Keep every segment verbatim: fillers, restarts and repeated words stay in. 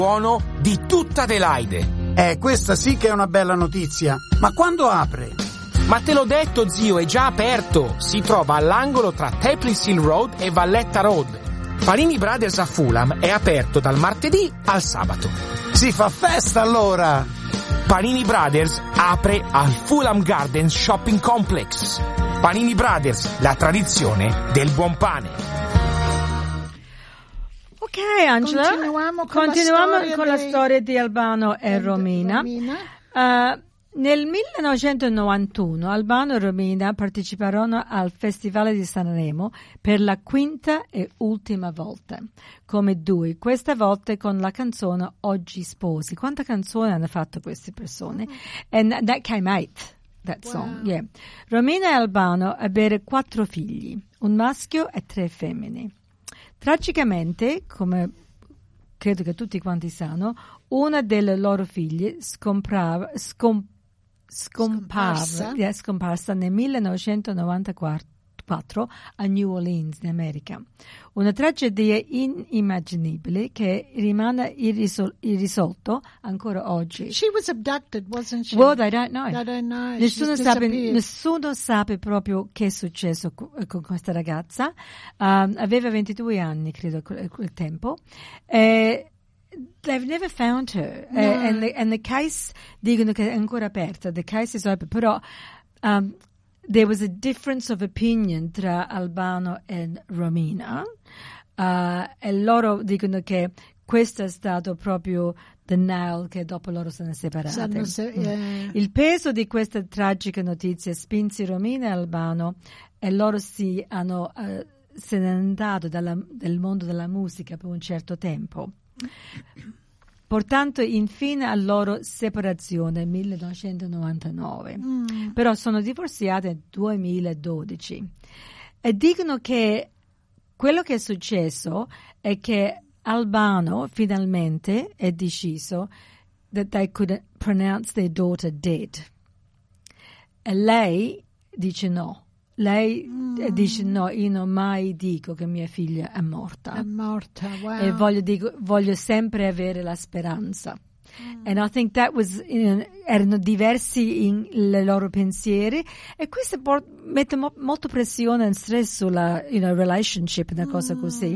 buono di tutta Adelaide. Eh, questa sì che è una bella notizia. Ma quando apre? Ma te l'ho detto, zio, è già aperto. Si trova all'angolo tra Tapley Hill Road e Valletta Road. Panini Brothers a Fulham è aperto dal martedì al sabato. Si fa festa allora! Panini Brothers apre al Fulham Gardens Shopping Complex. Panini Brothers, la tradizione del buon pane. Ok, Angela, continuiamo con, continuiamo la, storia con la dei... storia di Albano e Romina. Romina. Uh, nel millenovecentonovantuno Albano e Romina parteciparono al Festival di Sanremo per la quinta e ultima volta come due, questa volta con la canzone Oggi sposi. Quante canzoni hanno fatto queste persone? And that came out, that song, wow. Yeah. Romina e Albano ebbero quattro figli, un maschio e tre femmine. Tragicamente, come credo che tutti quanti sanno, una delle loro figlie scomparve, scom, scomparsa, yeah, scomparsa nel millenovecentonovantaquattro a New Orleans, in America. Una tragedia inimmaginabile che rimane irrisol- irrisolto ancora oggi. She was abducted, wasn't she? Well, they don't know. They don't know. Nessuno sape, nessuno sape proprio che è successo con questa ragazza. Um, aveva ventidue anni, credo, a quel tempo. Eh, They've never found her. No. Uh, and, the, and the case, dicono che è ancora aperta. The case is open. Però um, there was a difference of opinion tra Albano e Romina. Uh, e loro dicono che questo è stato proprio the nail che dopo loro sono separate. Se, yeah. Il peso di questa tragica notizia spinse Romina e Albano e loro si hanno uh, se ne è andato dalla, dal mondo della musica per un certo tempo, portando infine alla loro separazione nel millenovecentonovantanove. Mm. Però sono divorziate nel duemiladodici e dicono che quello che è successo è che Albano finalmente è deciso that they could pronounce their daughter dead e lei dice no. Lei mm. dice no, io non mai dico che mia figlia è morta. È morta, wow. E voglio, dico, voglio sempre avere la speranza. Mm. And I think that was, you know, erano diversi in le loro pensieri e questo por- mette mo- molto pressione e stress sulla, you know, relationship, una cosa mm. così.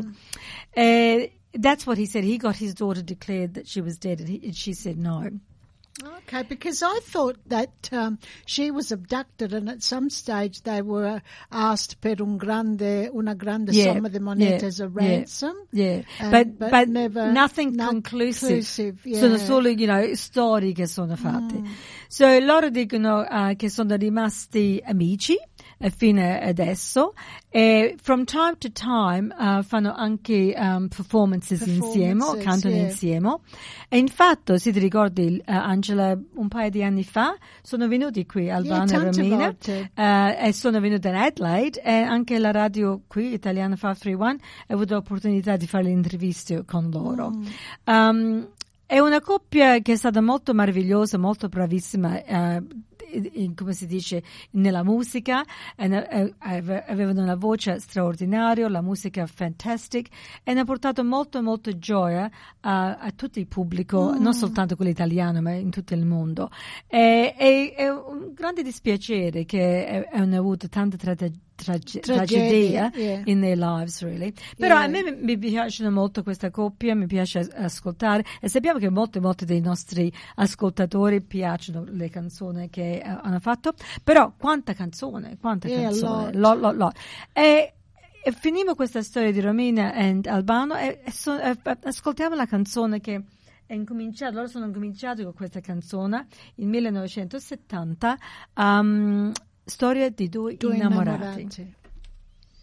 E that's what he said. He got his daughter declared that she was dead and, he, and she said no. Okay, because I thought that um, she was abducted and at some stage they were asked per un grande, una grande yeah, somma di monete yeah, as a ransom. Yeah, um, but, but, but never, nothing conclusive. conclusive yeah. Sono solo, you know, storie che sono fatte. Mm. So loro dicono uh, che sono rimasti amici fino adesso e from time to time uh, fanno anche um, performances, performances insieme, cantano yeah. insieme e infatti se ti ricordi uh, Angela un paio di anni fa sono venuti qui Albano yeah, e Romina uh, e sono venuti in Adelaide e anche la radio qui italiana cinque tre uno ha avuto l'opportunità di fare le interviste con loro. Mm. Um, è una coppia che è stata molto meravigliosa, molto bravissima uh, come si dice nella musica, avevano una voce straordinaria, la musica fantastic e hanno portato molto molto gioia a, a tutto il pubblico, mm. non soltanto quello italiano ma in tutto il mondo. E, e, è un grande dispiacere che hanno avuto tante tragedie Trage- tragedia yeah. in their lives really. Però yeah. a me mi, mi piacciono molto questa coppia, mi piace ascoltare e sappiamo che molte molte dei nostri ascoltatori piacciono le canzoni che uh, hanno fatto, però quanta canzone, quanta yeah, canzone lo, lo, lo. E, e finimo questa storia di Romina e Albano e, e so, e, ascoltiamo la canzone che è incominciato, loro sono incominciati con questa canzone nel millenovecentosettanta, um, storia di due, due innamorati. innamorati.